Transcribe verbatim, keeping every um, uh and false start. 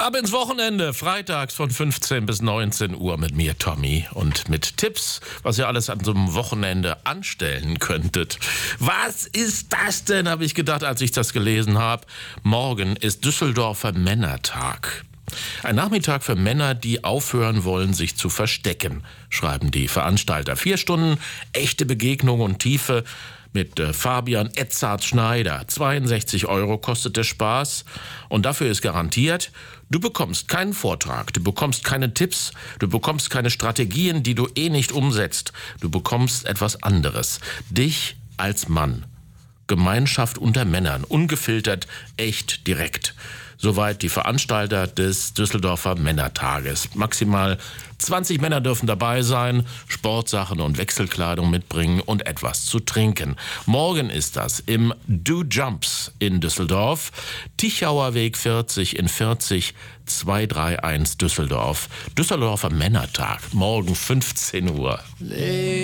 Ab ins Wochenende, freitags von fünfzehn bis neunzehn Uhr mit mir, Tommy. Und mit Tipps, was ihr alles an so einem Wochenende anstellen könntet. Was ist das denn, habe ich gedacht, als ich das gelesen habe. Morgen ist Düsseldorfer Männertag. Ein Nachmittag für Männer, die aufhören wollen, sich zu verstecken, schreiben die Veranstalter. Vier Stunden echte Begegnung und Tiefe mit äh, Fabian Edzard-Schneider. zweiundsechzig Euro kostet der Spaß und dafür ist garantiert, du bekommst keinen Vortrag, du bekommst keine Tipps, du bekommst keine Strategien, die du eh nicht umsetzt. Du bekommst etwas anderes. Dich als Mann. Gemeinschaft unter Männern, ungefiltert, echt direkt. Soweit die Veranstalter des Düsseldorfer Männertages. Maximal zwanzig Männer dürfen dabei sein, Sportsachen und Wechselkleidung mitbringen und etwas zu trinken. Morgen ist das im Do Jumps in Düsseldorf, Tichauer Weg vierzig in vierzig zweihunderteinunddreißig Düsseldorf. Düsseldorfer Männertag, morgen fünfzehn Uhr.